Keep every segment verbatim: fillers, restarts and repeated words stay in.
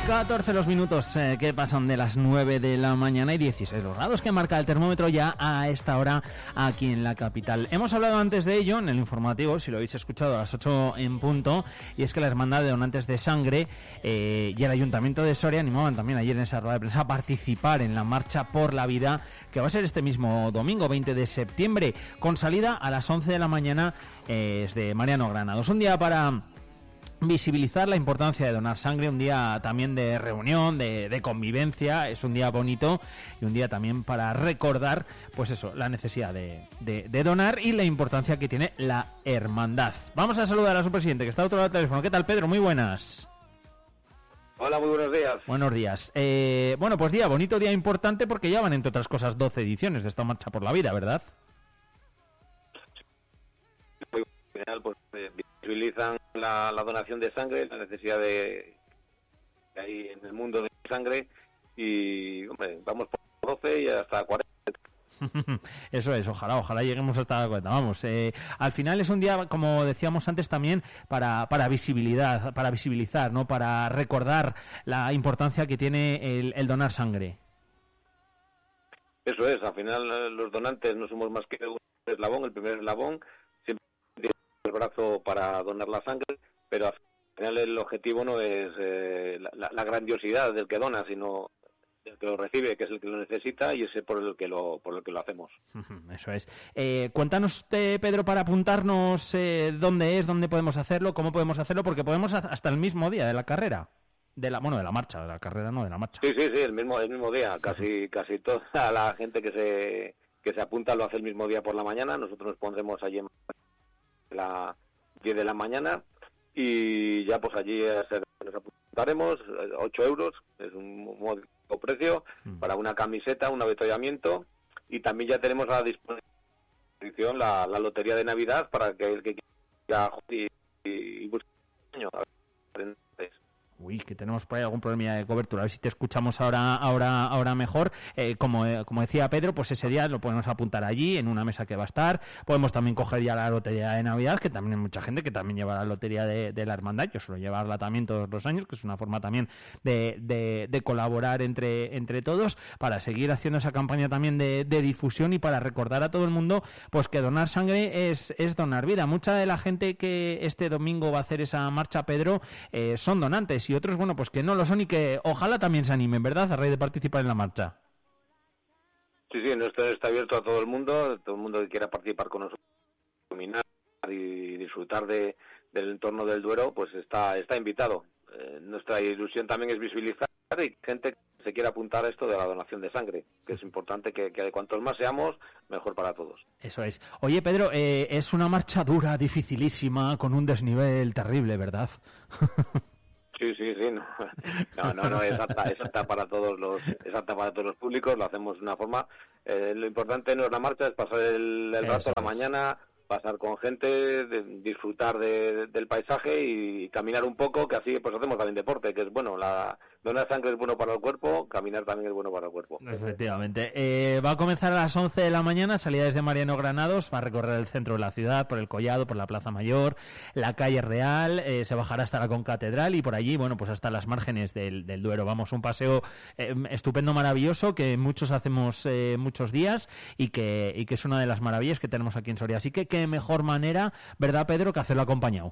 catorce los minutos eh, que pasan de las nueve de la mañana y dieciséis los grados que marca el termómetro ya a esta hora aquí en la capital. Hemos hablado antes de ello en el informativo, si lo habéis escuchado, a las ocho en punto, y es que la Hermandad de Donantes de Sangre eh, y el Ayuntamiento de Soria animaban también ayer en esa rueda de prensa a participar en la Marcha por la Vida, que va a ser este mismo domingo, veinte de septiembre, con salida a las once de la mañana eh, desde Mariano Granados. Un día para visibilizar la importancia de donar sangre, un día también de reunión, de, de convivencia, es un día bonito y un día también para recordar, pues eso, la necesidad de, de, de donar y la importancia que tiene la hermandad. Vamos a saludar a su presidente, que está a otro lado del teléfono. ¿Qué tal, Pedro? Muy buenas. Hola, muy buenos días. Buenos días. Eh, bueno, pues día bonito, día importante, porque ya van, entre otras cosas, doce ediciones de esta Marcha por la Vida, ¿verdad? Muy general, pues eh, visibilizan la, la donación de sangre, la necesidad de que hay en el mundo de sangre, y hombre, vamos por doce y hasta cuarenta. Eso es, ojalá, ojalá lleguemos hasta la cuenta. Vamos, eh, al final es un día, como decíamos antes también, para para visibilidad, para visibilizar, ¿no? Para recordar la importancia que tiene el, el donar sangre. Eso es, al final los donantes no somos más que un eslabón, el primer eslabón, siempre tiene el brazo para donar la sangre, pero al final el objetivo no es eh, la, la grandiosidad del que dona, sino el que lo recibe, que es el que lo necesita, y ese por el que lo por el que lo hacemos. Eso es. Eh, cuéntanos, eh, Pedro, para apuntarnos eh, dónde es, dónde podemos hacerlo, cómo podemos hacerlo, porque podemos hasta el mismo día de la carrera, de la bueno, de la marcha, de la carrera no, de la marcha. Sí, sí, sí, el mismo el mismo día. Casi casi toda la gente que se que se apunta lo hace el mismo día por la mañana. Nosotros nos pondremos allí en la diez de la mañana y ya pues allí se, nos apuntaremos, ocho euros, es un módico precio, mm. para una camiseta, un avituallamiento, y también ya tenemos a disposición la, la lotería de Navidad para que el que quiera y, y, y busque un año. Uy, que tenemos por ahí algún problema de cobertura. A ver si te escuchamos ahora ahora ahora mejor. Eh, como eh, como decía Pedro, pues ese día lo podemos apuntar allí, en una mesa que va a estar. Podemos también coger ya la lotería de Navidad, que también hay mucha gente que también lleva la lotería de, de la hermandad. Yo suelo llevarla también todos los años, que es una forma también de, de, de colaborar entre entre todos, para seguir haciendo esa campaña también de, de difusión y para recordar a todo el mundo pues que donar sangre es, es donar vida. Mucha de la gente que este domingo va a hacer esa marcha, Pedro, eh, son donantes, y otros, bueno, pues que no lo son y que ojalá también se animen, ¿verdad?, a raíz de participar en la marcha. Sí, sí, nuestro está abierto a todo el mundo, todo el mundo que quiera participar con nosotros, dominar y disfrutar de, del entorno del Duero, pues está está invitado. Eh, nuestra ilusión también es visibilizar y gente que se quiera apuntar a esto de la donación de sangre, que es importante que, que cuantos más seamos, mejor para todos. Eso es. Oye, Pedro, eh, es una marcha dura, dificilísima, con un desnivel terrible, ¿verdad? Sí, sí, sí, no, no, no, no es apta, es apta para todos los, es apta para todos los públicos, lo hacemos de una forma, eh, lo importante no es la marcha, es pasar el, el rato a la mañana, pasar con gente, de, disfrutar de, de, del paisaje y caminar un poco, que así pues hacemos también deporte, que es bueno, la donar sangre es bueno para el cuerpo, caminar también es bueno para el cuerpo. Efectivamente. Eh, va a comenzar a las once de la mañana, salida desde Mariano Granados, va a recorrer el centro de la ciudad, por el Collado, por la Plaza Mayor, la calle Real, eh, se bajará hasta la Concatedral y por allí, bueno, pues hasta las márgenes del, del Duero. Vamos, un paseo eh, estupendo, maravilloso, que muchos hacemos eh, muchos días y que, y que es una de las maravillas que tenemos aquí en Soria. Así que qué mejor manera, ¿verdad, Pedro?, que hacerlo acompañado.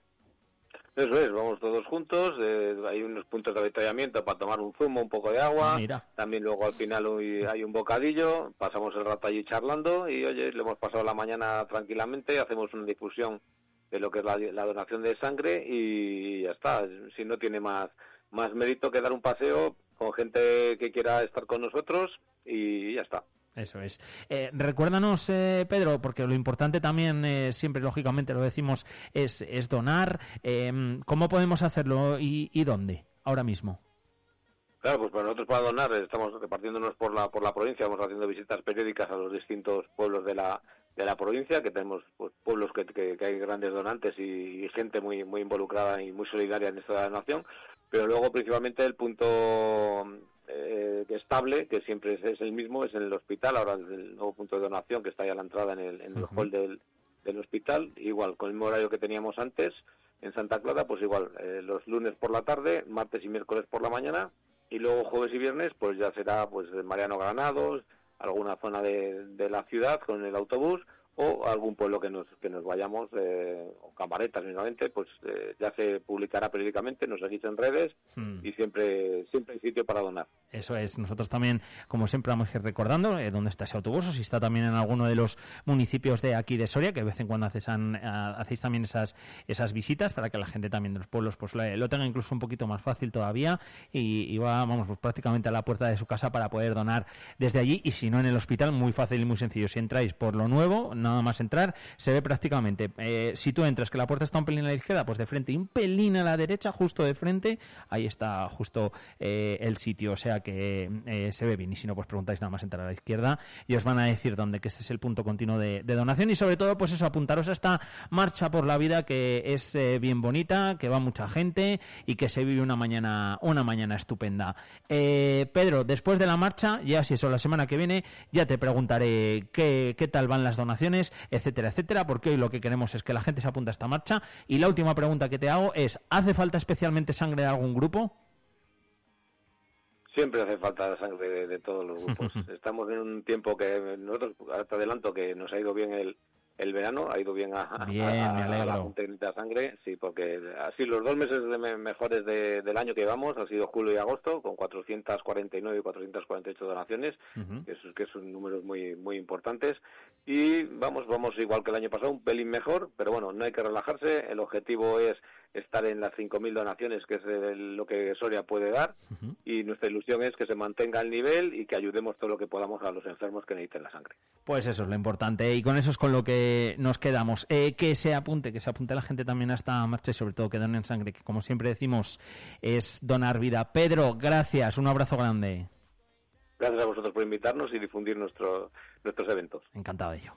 Eso es, vamos todos juntos, eh, hay unos puntos de avituallamiento para tomar un zumo, un poco de agua, Mira. También luego al final hoy hay un bocadillo, pasamos el rato allí charlando y oye, le hemos pasado la mañana tranquilamente, hacemos una difusión de lo que es la, la donación de sangre y ya está, si no tiene más, más mérito que dar un paseo con gente que quiera estar con nosotros y ya está. Eso es. Eh, recuérdanos, eh, Pedro, porque lo importante también, eh, siempre lógicamente lo decimos, es, es donar. Eh, ¿Cómo podemos hacerlo y, y dónde ahora mismo? Claro, pues para nosotros para donar estamos repartiéndonos por la por la provincia, vamos haciendo visitas periódicas a los distintos pueblos de la de la provincia, que tenemos pues, pueblos que, que, que hay grandes donantes y, y gente muy muy involucrada y muy solidaria en esta donación, pero luego principalmente el punto eh, estable, que siempre es, es el mismo, es en el hospital, ahora el nuevo punto de donación que está ahí a la entrada en el, en el uh-huh. hall del, del hospital, igual con el mismo horario que teníamos antes, en Santa Clara, pues igual, eh, los lunes por la tarde, martes y miércoles por la mañana, y luego jueves y viernes, pues ya será pues Mariano Granados, alguna zona de, de la ciudad con el autobús, o algún pueblo que nos que nos vayamos, eh, o Camaretas mismamente, pues eh, ya se publicará periódicamente, nos seguís en redes, hmm. y siempre siempre hay sitio para donar. Eso es, nosotros también, como siempre, vamos a ir recordando eh, dónde está ese autobús, o si está también en alguno de los municipios de aquí de Soria, que de vez en cuando hacéis, an, a, hacéis también esas esas visitas, para que la gente también de los pueblos pues lo, lo tenga incluso un poquito más fácil todavía, y, y va, vamos, pues prácticamente a la puerta de su casa para poder donar desde allí, y si no en el hospital, muy fácil y muy sencillo. Si entráis por lo nuevo, nada más entrar, se ve prácticamente, eh, si tú entras, que la puerta está un pelín a la izquierda, pues de frente, y un pelín a la derecha, justo de frente, ahí está justo eh, el sitio, o sea que eh, se ve bien, y si no, pues preguntáis nada más entrar a la izquierda y os van a decir dónde, que este es el punto continuo de, de donación, y sobre todo, pues eso, apuntaros a esta marcha por la vida, que es eh, bien bonita, que va mucha gente y que se vive una mañana una mañana estupenda. Eh, Pedro, después de la marcha, ya si eso la semana que viene, ya te preguntaré qué, qué tal van las donaciones, etcétera, etcétera, porque hoy lo que queremos es que la gente se apunte a esta marcha. Y la última pregunta que te hago es, ¿hace falta especialmente sangre de algún grupo? Siempre hace falta sangre de, de todos los grupos. Estamos en un tiempo que nosotros, te adelanto, que nos ha ido bien el, el verano, ha ido bien a, bien, a, me a la Junta de Sangre, sí, porque así los dos meses de me, mejores de, del año que llevamos han sido julio y agosto, con cuatrocientas cuarenta y nueve y cuatrocientas cuarenta y ocho donaciones, uh-huh. que, es, que son números muy muy importantes, y vamos vamos igual que el año pasado, un pelín mejor, pero bueno, no hay que relajarse, el objetivo es estar en las cinco mil donaciones, que es el, lo que Soria puede dar, uh-huh. y nuestra ilusión es que se mantenga el nivel y que ayudemos todo lo que podamos a los enfermos que necesiten la sangre. Pues eso es lo importante, y con eso es con lo que nos quedamos. Eh, que se apunte, que se apunte la gente también a esta marcha, y sobre todo que donen sangre, que como siempre decimos, es donar vida. Pedro, gracias, un abrazo grande. Gracias a vosotros por invitarnos y difundir nuestro, nuestros eventos. Encantado de ello.